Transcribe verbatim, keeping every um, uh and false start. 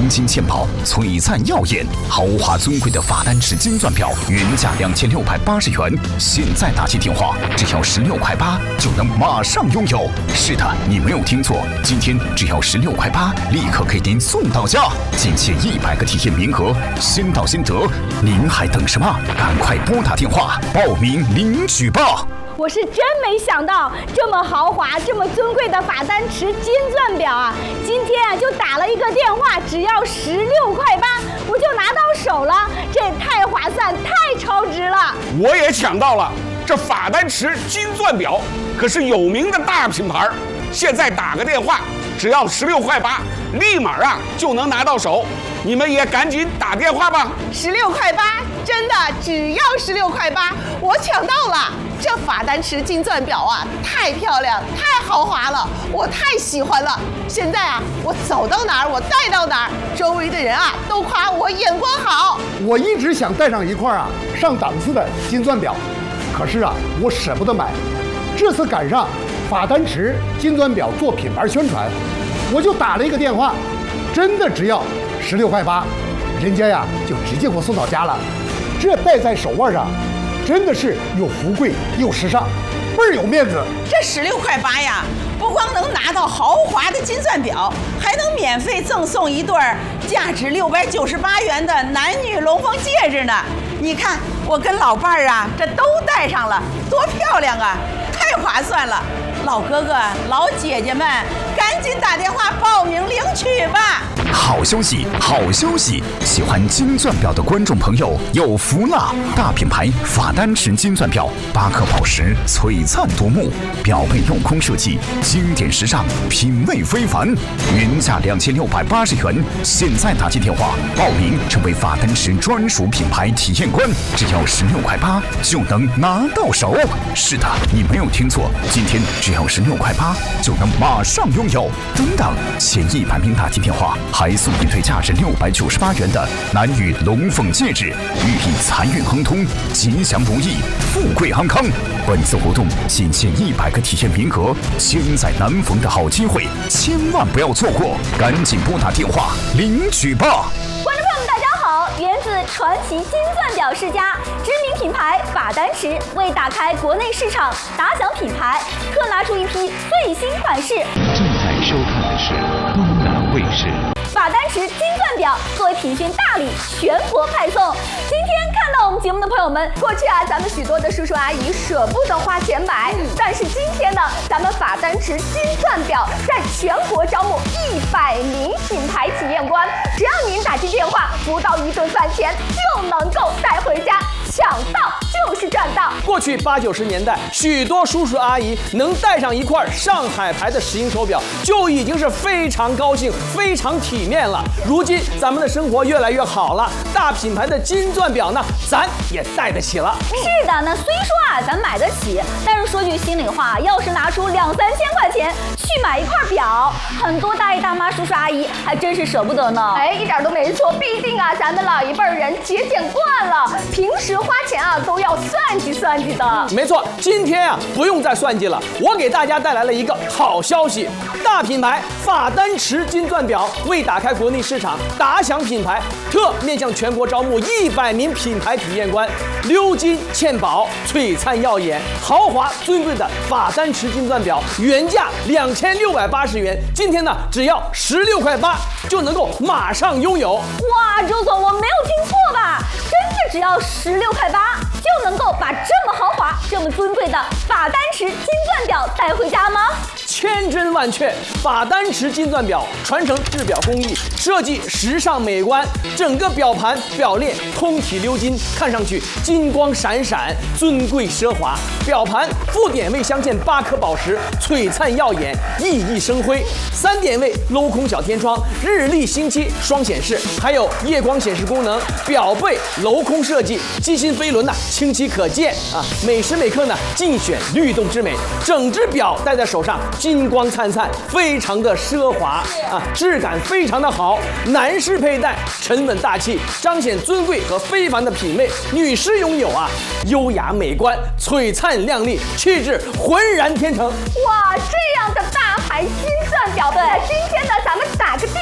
金嵌宝，璀璨耀眼，豪华尊贵的法丹池金钻表，原价两千六百八十元，现在打起电话只要十六块八就能马上拥有。是的，你没有听错，今天只要十六块八，立刻给您送到家，仅限一百个体验名额，先到先得，您还等什么？赶快拨打电话报名领取吧！ 我是真没想到，这么豪华、这么尊贵的法丹池金钻表啊，今天啊就打了一个电话，只要十六块八，我就拿到手了，这也太划算、太超值了。 我也抢到了，这法丹池金钻表可是有名的大品牌，现在打个电话，只要十六块八，立马啊就能拿到手。你们也赶紧打电话吧！ 十六块八，真的只要十六块八，我抢到了。这法丹池金钻表啊，太漂亮，太豪华了，我太喜欢了。现在啊，我走到哪儿，我戴到哪儿，周围的人啊都夸我眼光好。 我一直想戴上一块啊上档次的金钻表，可是啊，我舍不得买。这次赶上法丹池金钻表做品牌宣传，我就打了一个电话，真的只要十六块八，人家呀就直接给我送到家了。这戴在手腕上，真的是又富贵又时尚，倍儿有面子。 这十六块八呀，不光能拿到豪华的金钻表，还能免费赠送一对价值六百九十八元的男女龙凤戒指呢。你看我跟老伴儿啊，这都戴上了，多漂亮啊，太划算了。老哥哥、老姐姐们，赶紧打电话报名领取吧！ 好消息，好消息！喜欢金钻表的观众朋友有福了！大品牌法丹池金钻表，八颗宝石，璀璨夺目，表背镂空设计，经典时尚，品味非凡。原价两千六百八十元，现在打进电话报名，成为法丹池专属品牌体验官，只要十六块八就能拿到手。是的，你没有听错，今天只要十六块八就能马上拥有。等等，前一百名打进电话还送一对价值六百九十八元的男女龙凤戒指，寓意财运亨通、吉祥如意、富贵安康。本次活动仅限一百个体验名额，千载难逢的好机会，千万不要错过，赶紧拨打电话领取吧！ 观众朋友们，大家好！源自传奇金钻表世家，知名品牌法丹池为打开国内市场，打响品牌，特拿出一批最新款式。 正在收看的是东南卫视。 法丹池金钻表作为品宣大礼，全国派送。今天看到我们节目的朋友们，过去啊，咱们许多的叔叔阿姨舍不得花钱买，嗯、但是今天呢，咱们法丹池金钻表在全国招募一百名品牌体验官，只要您打进电话，不到一顿饭钱就能够带回家。抢到就是赚到！ 过去八九十年代，许多叔叔阿姨能戴上一块上海牌的石英手表，就已经是非常高兴、非常体面了。如今咱们的生活越来越好了，大品牌的金钻表呢，咱也戴得起了。 是的，那虽说啊，咱买得起，但是说句心里话，要是拿出两三千块钱去买一块表，很多大爷大妈、叔叔阿姨还真是舍不得呢。哎，一点都没错，毕竟啊，咱们老一辈人节俭惯了，平时花钱啊都要算计算计的。 没错，今天啊不用再算计了，我给大家带来了一个好消息。大品牌法丹池金钻表为打开国内市场，打响品牌，特面向全国招募一百名品牌体验官，鎏金嵌宝，璀璨耀眼，豪华尊贵的法丹池金钻表，原价两千六百八十元，今天呢只要十六块八就能够马上拥有。 哇，周总，我没有听错吧？真的只要十六块八就能够把这么豪华、这么尊贵的法丹池金钻表带回家吗？ 千真万确，法丹池金钻表传承制表工艺，设计时尚美观，整个表盘表链通体鎏金，看上去金光闪闪，尊贵奢华。表盘副点位镶嵌八颗宝石，璀璨耀眼，熠熠生辉。三点位镂空小天窗，日历星期双显示，还有夜光显示功能。表背镂空设计，机芯飞轮呢清晰可见啊，每时每刻呢尽选律动之美。整只表戴在手上，金光灿灿，非常的奢华啊，质感非常的好。男士佩戴沉稳大气，彰显尊贵和非凡的品味；女士拥有啊优雅美观，璀璨亮丽，气质浑然天成。 哇，这样的大牌金钻表，对，今天呢咱们打个电